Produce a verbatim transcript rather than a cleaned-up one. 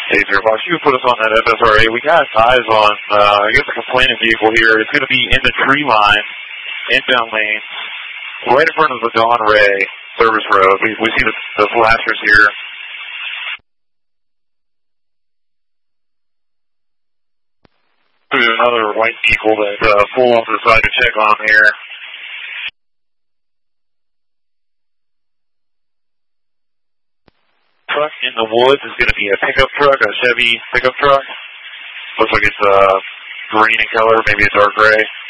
Hey, zero Fox, you put us on that F S R A. We got eyes on, uh, I guess, a complaining vehicle here. It's going to be in the tree line, inbound lane, right in front of the Don Ray service road. We, we see the, the flashers here. Another white vehicle that uh, pull off to the side to check on here. Truck in the woods is going to be a pickup truck, a Chevy pickup truck. Looks like it's uh, green in color, maybe a dark gray.